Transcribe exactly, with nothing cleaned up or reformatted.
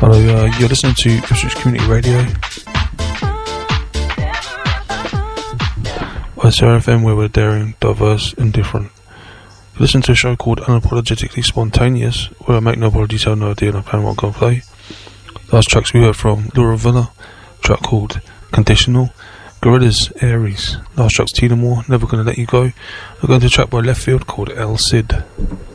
Hello, uh, you're listening to Ipswich Community Radio. I S R F M, where we're daring, diverse and different. You listen to a show called Unapologetically Spontaneous, where I make no apologies, have no idea, and I plan what I'm going to play. Last tracks we heard from Laura Villa, track called Conditional. Gorillaz, Aries. Last track's Tina Moore, Never Gonna Let You Go. We're going to a track by Left Field called El Cid.